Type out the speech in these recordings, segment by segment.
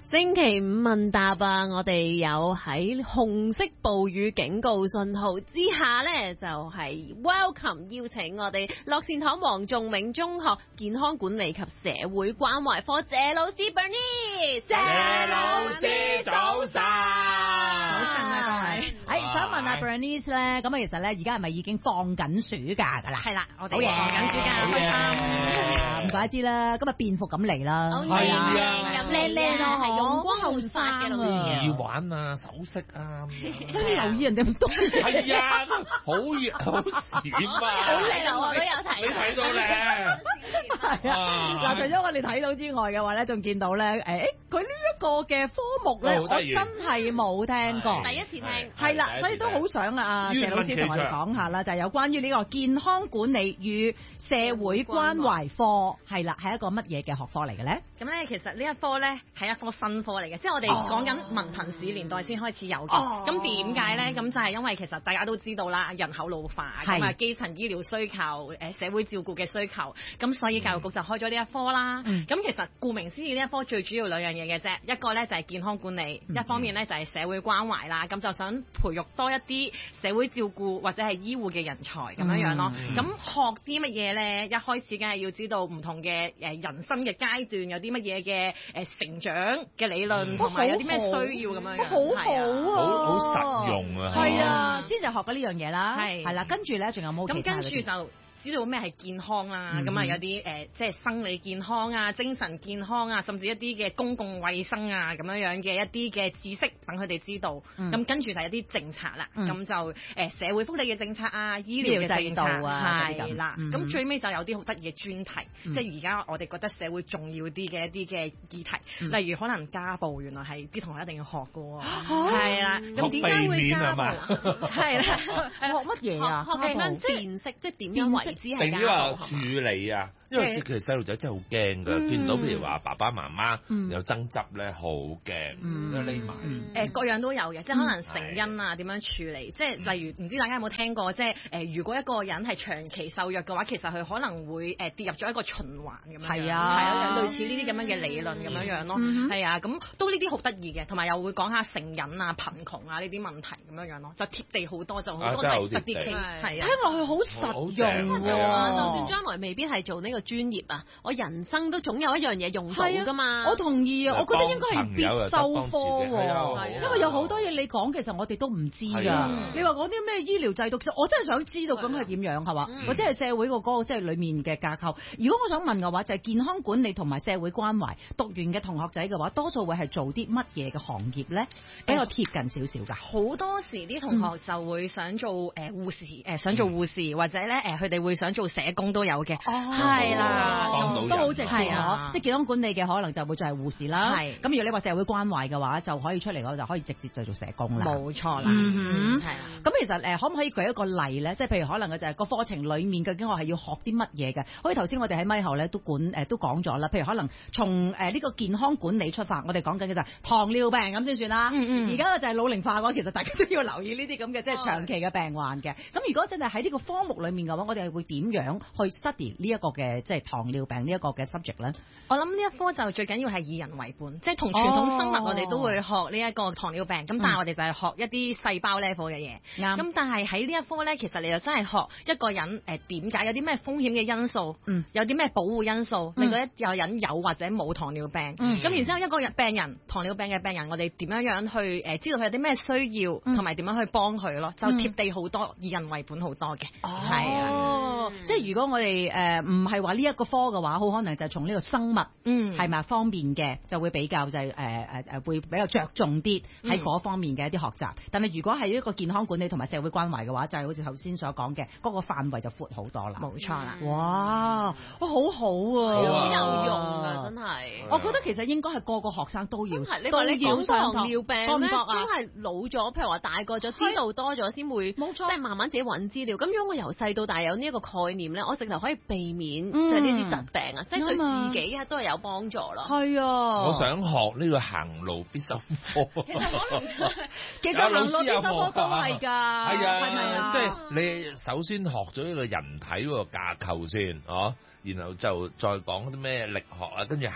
星期五問答啊，我哋有喺紅色暴雨警告信號之下呢，就係 welcome 邀請我哋樂善堂黃仲永中學健康管理及社會關懷科謝老師 Bernice， 謝老師早晨， 早晨啊各位。想問下 Bernice 咧，咁啊其實咧而家係咪已經放緊暑假㗎啦？ 係啦，我哋好嘢放緊暑假， 唔怪之啦，今日變服咁嚟啦， 係啊， 靚靚咯，係用光後後生髮嘅老師耳環啊、首飾啊， 留意人哋咁多， 係啊，好閃啊， 好靚啊，我都有睇， 你睇到咧， 係啊，嗱，除咗我哋睇到之外嘅話咧，仲見到咧，佢呢一個嘅科目咧，我真係冇聽過， 第一次聽， 係啦，所以都好想啊，謝老師同我哋講下啦，就係有關於呢個健康管理與社會關懷科，係啦，係一個乜嘢嘅學科嚟嘅咧？ 咁咧，其實呢一科咧係一科新科嚟嘅，即係我哋講緊文憑試年代先開始有嘅。咁點解咧？咁就係因為其實大家都知道啦，人口老化，咁啊基層醫療需求，社會照顧嘅需求，咁所以教育局就開咗呢一科啦。咁其實顧名思義，呢一科最主要兩樣嘢嘅啫，一個咧就係健康管理，一方面咧就係社會關懷啦。咁就想培育多一啲社會照顧或者係醫護嘅人才咁樣樣咯。咁學啲乜嘢咧？一開始梗係要知道唔同嘅人生嘅階段有啲乜嘢嘅成長嘅理論，同埋有啲咩需要咁樣樣， 好實用啊！ 係啊，先就學咗呢樣嘢啦， 係啦，跟住咧仲有冇其他？ 咁跟住就知道咩係健康啦，咁啊有啲即係生理健康啊、精神健康啊，甚至一啲嘅公共衛生啊咁樣樣嘅一啲嘅知識，等佢哋知道。咁跟住就有啲政策啦，咁就社會福利嘅政策啊、醫療嘅制度啊，係啦。咁最尾就有啲好得意嘅專題，即係而家我哋覺得社會重要啲嘅一啲嘅議題，例如可能家暴，原來係啲同學一定要學㗎喎，係啦。咁點解會家暴？係啦， 學乜嘢啊？ 學點樣辨識，即係點樣為之係家暴處理啊？因為其實細路仔真係好驚㗎，見到譬如話爸爸媽媽有爭執咧，好驚，匿埋。 各樣都有嘅，即係可能成因啊，點樣處理？即係例如唔知大家有冇聽過，即係如果一個人係長期受虐嘅話，其實佢可能會跌入咗一個循環咁樣。係啊，類似呢啲咁樣嘅理論咁樣樣咯。係啊，咁都呢啲好得意嘅，同埋又會講下成癮啊、貧窮啊呢啲問題咁樣樣咯，就貼地好多，就好多係實啲 case。係啊， 聽落去好實用喎。 就算將來未必係做呢個專業啊，我人生都總有一樣嘢用到㗎嘛。 我同意啊，我覺得應該係必修科喎，因為有好多嘢你講，其實我哋都唔知㗎。你話嗰啲咩醫療制度，其實我真係想知道咁係點樣係嘛？或者係社會個嗰個即係裡面嘅架構。如果我想問嘅話，就係健康管理同埋社會關懷，讀完嘅同學仔嘅話，多數會係做啲乜嘢嘅行業咧？比較貼近少少㗎。 好多時啲同學就會想做護士，想做護士，或者咧佢哋會想做社工都有嘅。係啦， 都好直接啊！即係健康管理嘅可能就會就係護士啦。咁如果你話社會關懷嘅話，就可以出嚟我就可以直接就做社工啦。 冇錯啦。 咁其實可唔可以舉一個例咧？即係譬如可能嘅就係個課程裡面究竟我係要學啲乜嘢嘅？好似頭先我哋喺咪後咧都講咗啦。譬如可能從呢個健康管理出發，我哋講緊嘅就係糖尿病咁先算啦。而家就係老齡化嘅話，其實大家都要留意呢啲咁嘅即係長期嘅病患嘅。咁如果真係喺呢個科目裡面嘅話，我哋係會點樣去 study 呢一個嘅即係糖尿病呢一個嘅 subject 咧？ 我諗呢一科就最緊要係以人為本，即係同傳統生物我哋都會學呢一個糖尿病，咁但係我哋就係學一啲細胞 level 嘅嘢。咁但係喺呢一科咧，其實你就真係學一個人點解有啲咩風險嘅因素，有啲咩保護因素，令到一個人有或者冇糖尿病。咁然之後一個病人糖尿病嘅病人，我哋點樣去知道佢有啲咩需要，同埋點樣去幫佢咯，就貼地好多，以人為本好多嘅。係啊， 即係如果我哋唔係話呢一個科嘅話，好可能就從呢個生物係咪方面嘅，就會比較就係會比較着重啲喺嗰方面嘅一啲學習。但係如果係一個健康管理同埋社會關懷嘅話，就係好似頭先所講嘅嗰個範圍就闊好多啦。 冇錯啦。 哇，好好啊， 好有用啊，真係。 我覺得其實應該係個個學生都要。 你話你講糖尿病咧， 都係老咗，譬如話大個咗，知道多咗先會，冇錯，即係慢慢自己揾資料。咁如果我由細到大有呢一個概念咧，我直頭可以避免即係呢啲疾病啊，即係對自己都係有幫助咯。 係啊， 我想學呢個行路必修科。 其實行路必修科都係㗎， 係啊， 係咪啊？ 即係你首先學咗呢個人體嗰個架構先，然後就再講啲咩力學啊，跟住行路嘅姿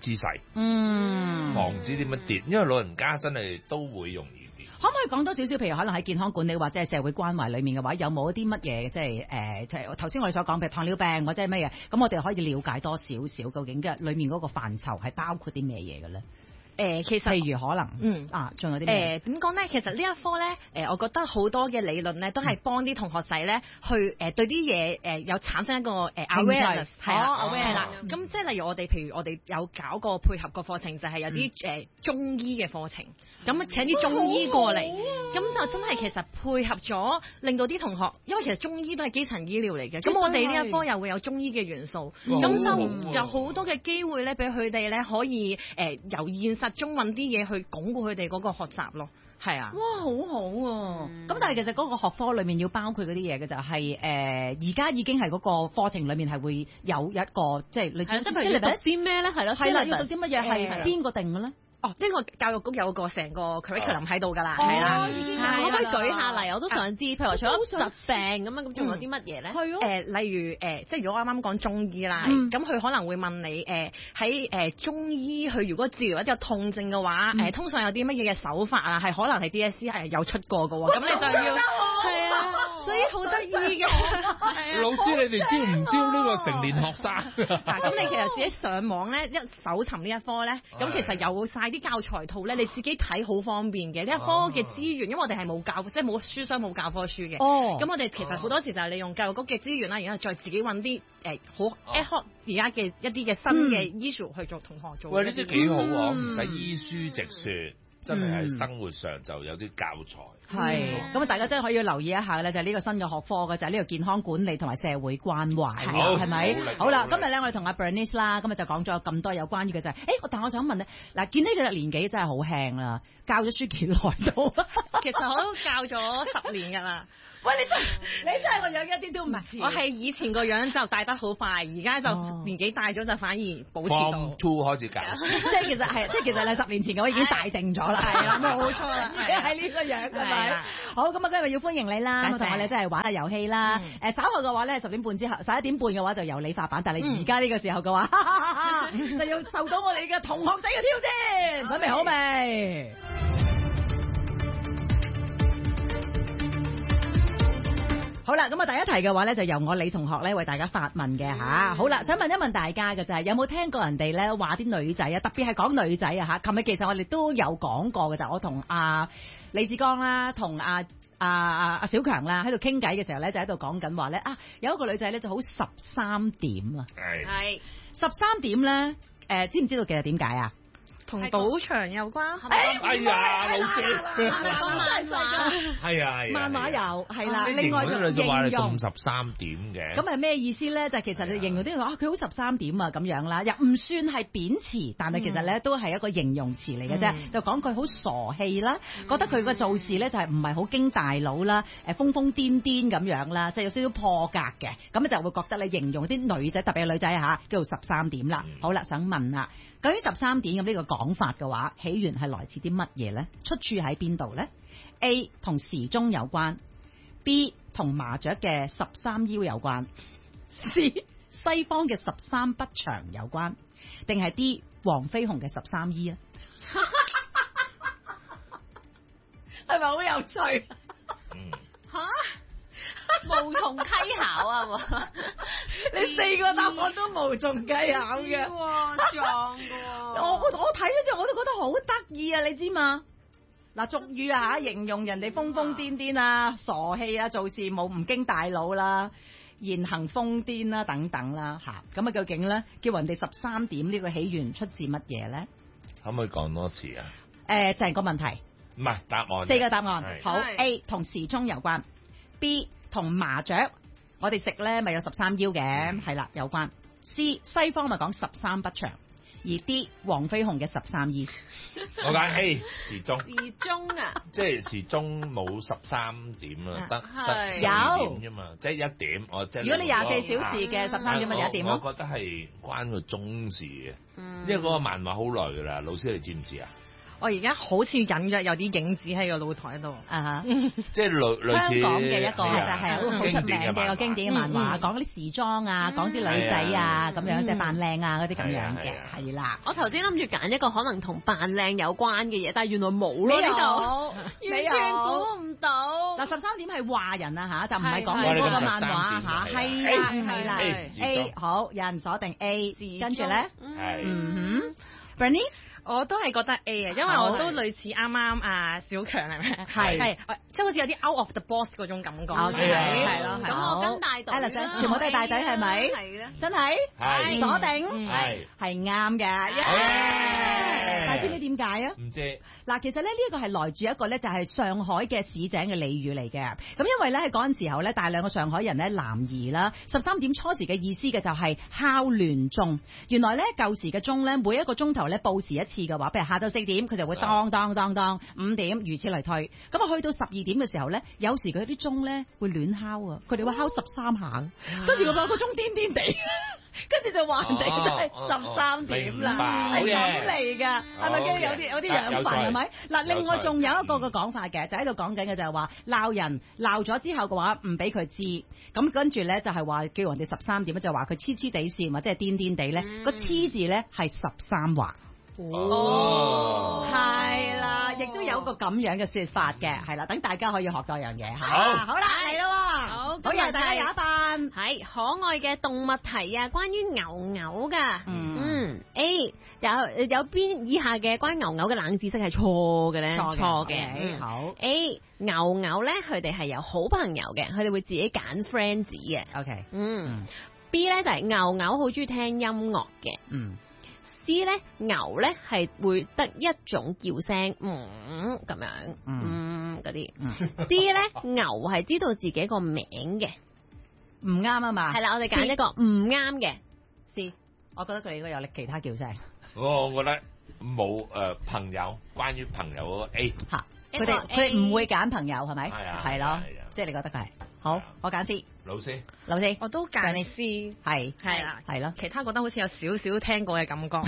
姿勢， 嗯， 防止點樣跌，因為老人家真係都會容易跌。 可唔可以講多少少？譬如可能喺健康管理或者係社會關懷裡面嘅話，有冇一啲乜嘢即係頭先我哋所講，譬如糖尿病或者係乜嘢，咁我哋可以了解多少少究竟嘅裡面嗰個範疇係包括啲咩嘢嘅咧？ 其實譬如可能，仲有啲咩？ 點講咧？其實呢一科咧，我覺得好多嘅理論咧，都係幫啲同學仔咧去對啲嘢有產生一個awareness， 係啦。咁即係例如譬如我哋有搞過配合個課程，就係有啲中醫嘅課程，咁請啲中醫過嚟，咁就真係其實配合咗，令到啲同學，因為其實中醫都係基層醫療嚟嘅，咁我哋呢一科又會有中醫嘅元素，咁就有好多嘅機會咧，俾佢哋咧可以由現實中揾啲嘢去鞏固佢哋嗰個學習咯，係啊！ 哇，好好喎！咁但係其實嗰個學科裏面要包括嗰啲嘢嘅就係而家已經係嗰個課程裏面係會有一個即係你即係譬如讀啲咩咧？係咯，係啦，要讀啲乜嘢係邊個定嘅咧？ 呢個教育局有個成個 curriculum 喺度㗎啦，係啦， 可唔可以舉下例？我都想知，譬如話除咗疾病咁樣，咁仲有啲乜嘢咧？ 係咯， 例如即係如果我啱啱講中醫啦，咁佢可能會問你喺中醫佢如果治療一啲痛症嘅話，通常有啲乜嘢嘅手法啊，係可能係 DSE 係有出過嘅喎，咁你就要係啊，所以好得意嘅。 老師，你哋招唔招呢個成年學生？ 咁你其實自己上網咧，一搜尋呢一科咧，咁其實有晒啲教材套咧，你自己睇好方便嘅呢一科嘅資源，因為我哋係冇教，即係冇書商冇教科書嘅。咁我哋其實好多時就係利用教育局嘅資源啦，然後再自己揾啲好 ad hoc 而家嘅一啲嘅新嘅 issue 去做同學做。 喂，呢啲幾好喎，唔使依書直說。真係喺生活上就有啲教材， 係咁啊！大家真係可以留意一下咧，就係呢個新嘅學科嘅，就係呢個健康管理同埋社會關懷，係咪？好啦，今日咧我哋同阿 Bernice 啦，今日就講咗咁多有關於嘅就係，但我想問咧，嗱，見呢個年紀真係好輕啦，教咗書幾耐都？ 其實我都教咗10年㗎啦。 喂，你真係個樣一啲都唔似。 我係以前個樣就大得好快，而家就年紀大咗就反而保持到。 Form 2開始教， 即係其實你10年前嘅話已經大定咗啦。 係啦，冇錯啦， 係呢個樣係咪？好，咁啊今日要歡迎你啦，咁同我哋真係玩下遊戲啦。稍後嘅話咧10點半之後11點半嘅話就由你發版，但係你而家呢個時候嘅話就要受到我哋嘅同學仔嘅挑戰，準備好未？好啦，咁啊第一題嘅話咧，就由我李同學咧為大家發問嘅吓。好啦，想問一問大家嘅就係有冇聽過人哋咧話啲女仔啊，特別係講女仔啊吓。琴日其實我哋都有講過嘅，就係我同李志剛啦，同阿小強啦喺度傾偈嘅時候咧，就喺度講緊話咧有一個女仔咧就好13點啊， 係 13點咧，知唔知道其實點解啊？ 同賭場有關， 哎呀，老師，係啊， 漫畫有係啦，另外就形容用 13點嘅， 咁係咩意思咧？就係其實你形容啲人話佢好13點啊咁樣啦，又唔算係貶詞，但係其實咧都係一個形容詞嚟嘅啫，就講佢好傻氣啦，覺得佢個做事咧就係唔係好經大腦啦，瘋瘋癲癲咁樣啦，即係有少少破格嘅，咁就會覺得你形容啲女仔，特別係女仔嚇，叫做13點啦。好啦，想問啦，究竟13點咁呢個講法嘅話，起源係來自啲乜嘢咧？出處喺邊度咧 ？A 同時鐘有關 ，B 同麻雀嘅13腰有關 ，C 西方嘅13不祥有關，定係 D 黃飛鴻嘅13衣啊？係咪好有趣？ 無從稽考啊！ 你4個答案都無從稽考嘅， 撞嘅。 我睇咗之後我都覺得好得意啊！你知嘛？嗱，俗語啊形容人哋瘋瘋癲癲啊、傻氣啊、做事冇唔經大腦啦、言行瘋癲啦等等啦嚇。咁啊，究竟咧叫人哋13點呢個起源出自乜嘢咧？ 可唔可以講多次啊？ 成個問題唔係答案 ，4個答案。好 A 同時鐘有關 ，B 同麻雀，我哋食咧咪有13腰嘅，係啦有關。C 西方咪講13不祥，而 D 黃飛鴻嘅13衣。 我揀 A 時鐘。 時鐘啊， 即係時鐘冇13點啦，得有點啫嘛，即係1點。我即係如果你24小時嘅13點咪1點咯。 我覺得係關個鐘事嘅，因為嗰個漫畫好耐㗎啦，老師你知唔知啊？ 我而家好似隱約有啲影子喺個露台度。 啊即係類似香港嘅一個係啊係好出名嘅一個經典嘅漫畫，講嗰啲時裝啊，講啲女仔啊咁樣，即係扮靚啊嗰啲咁樣嘅，係啦。 我頭先諗住揀一個可能同扮靚有關嘅嘢，但係原來冇咯呢度，完全估唔到。 嗱，13點係話人啊嚇，就唔係講嗰個漫畫嚇，係啦 A 好，有人鎖定 A， 跟住咧Bernice。 我都係覺得 A 啊，因為我都類似啱啱阿小強係咪？係，即係好似有啲 out of the box 嗰種感覺。係咯， 咁我跟大隊啦， 全部都係大隊係咪？ 係啦， 真係鎖定係啱嘅。但係知唔知點解啊？ 唔知。嗱， 其實咧呢一個係來自一個咧就係上海嘅市井嘅俚語嚟嘅。咁因為咧喺嗰陣時候咧，大量嘅上海人咧南移啦。13點初時嘅意思嘅就係敲亂鐘。原來咧舊時嘅鐘咧每一個鐘頭咧報時一次嘅話，譬如下晝4點，佢就會當當當當5點，如此嚟推。咁啊去到12點嘅時候咧，有時佢啲鐘咧會亂敲啊，佢哋會敲13下，跟住個鐘癲癲地。跟住就話人哋真係13點啦，係咁嚟㗎，係咪？跟住有啲養分係咪？嗱，另外仲有一個講法嘅，就喺度講緊嘅就係話鬧人鬧咗之後嘅話，唔俾佢知，咁跟住咧就係話叫人哋13點就話佢黐黐地線或者係癲癲地咧，個黐字咧係13畫。哦，係啦，亦都有個咁樣嘅說法嘅，係啦，等大家可以學多樣嘢嚇。好啦，嚟咯，好，咁又大家有一份係可愛嘅動物題啊，關於牛牛㗎。A 有邊以下嘅關於牛牛嘅冷知識係錯嘅咧？錯嘅。好 A 牛牛咧，佢哋係有好朋友嘅，佢哋會自己揀 friends 嘅。 OK。 B 咧就係牛牛好中意聽音樂嘅。C 咧牛咧係會得一種叫聲，咁樣，嗰啲。D 咧牛係知道自己個名嘅， 唔啱啊嘛。 係啦，我哋揀一個唔啱嘅 C。 我覺得佢應該有其他叫聲。 我覺得冇朋友，關於朋友嗰個 A 嚇，佢哋唔會揀朋友係咪？ 係啊， 係咯，即係你覺得佢係好，我揀 C。老師， 我都揀 C， 係啦， 係咯， 其他覺得好似有少少聽過嘅感覺。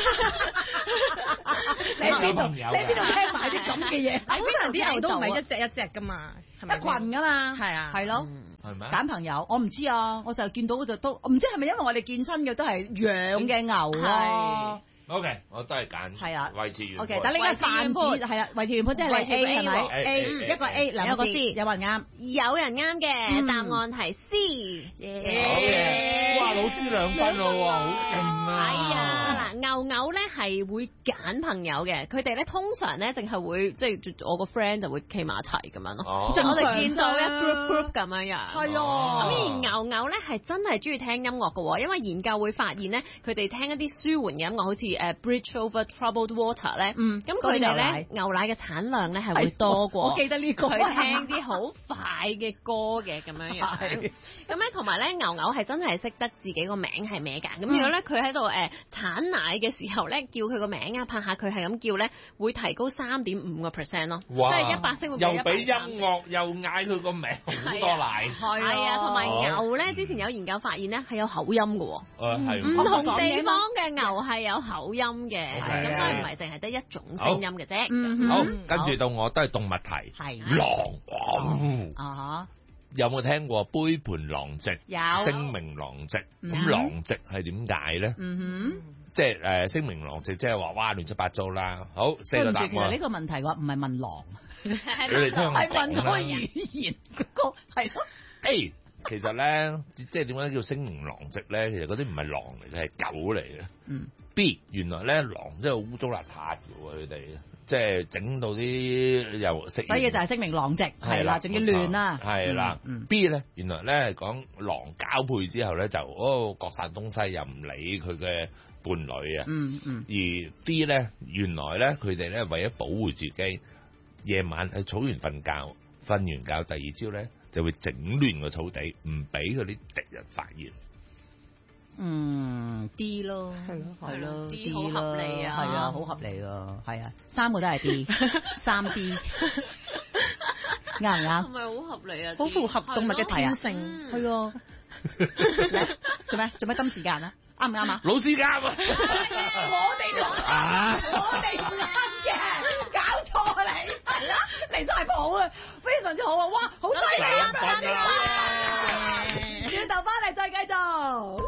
你邊度聽埋啲咁嘅嘢？ 通常啲牛都唔係一隻一隻噶嘛，係咪？ 一群噶嘛， 係啊， 係咯， 係咩？ 揀朋友，我唔知啊，我成日見到就都唔知係咪因為我哋見親嘅都係養嘅牛咯。 OK，我都係揀係啊， 維持原判。 OK，但係呢個泛指係啊，維持原判即係你 A 係咪 ？A 一個 A，兩個 C，有冇人啱？ 有人啱嘅，答案係 C。 好嘅，哇，老師2分咯喎，好勁啊！ 係啊，嗱，牛牛咧係會揀朋友嘅，佢哋咧通常咧淨係會即係我個 friend 就會企埋一齊咁樣咯。就我哋見到一 group 咁樣樣。係啊。咁而牛牛咧係真係中意聽音樂嘅喎，因為研究會發現咧，佢哋聽一啲舒緩嘅音樂，好似Bridge Over Troubled Water 咧，咁佢哋咧牛奶嘅產量咧係會多過。 我記得呢個。 佢聽啲好快嘅歌嘅咁樣樣。咁咧同埋咧牛牛係真係識得自己個名係咩㗎？咁如果咧佢喺度產奶嘅時候咧，叫佢個名啊，拍下佢係咁叫咧，會提高3.5%咯。即係100聲會又俾音樂又嗌佢個名，好多奶。 係啊，同埋牛咧之前有研究發現咧係有口音嘅喎。 係。 唔同地方嘅牛係有口音嘅，咁所以唔係淨係得一種聲音嘅啫。 好，跟住到我都係動物題。 係。 狼。有冇聽過杯盤狼藉？ 有。 聲名狼藉。咁狼藉係點解咧？即係聲名狼藉，即係話哇亂七八糟啦。好，4個答案。 其實呢個問題嘅話唔係問狼， 你哋聽我講啦。 係問嗰個語言嗰個係咯。 A 其實咧，即係點解叫聲名狼藉咧？其實嗰啲唔係狼嚟嘅，係狗嚟嘅。B 原來咧狼真係污糟邋遢嘅喎，佢哋即係整到啲又食， 所以就係聲名狼藉，係啦，仲要亂啦， 係啦。B 咧原來咧係講狼交配之後咧就各散東西，又唔理佢嘅伴侶啊。而 D 咧原來咧佢哋咧為咗保護自己，夜晚喺草原瞓覺，瞓完覺第二朝咧就會整亂個草地，唔俾嗰啲敵人發現。 D 咯，係咯 ，D 好合理啊， 係啊，好合理啊，係啊，3個都係 D，3D，啱唔啱？ 係咪好合理啊？ 好符合動物嘅天性， 係啊。做咩？做咩？今時間啊？ 啱唔啱啊？ 老師啱啊！ 我哋唔啱嘅，搞錯你係啦，離晒譜啊，非常之好啊！哇，好犀利啊！轉頭翻嚟再繼續。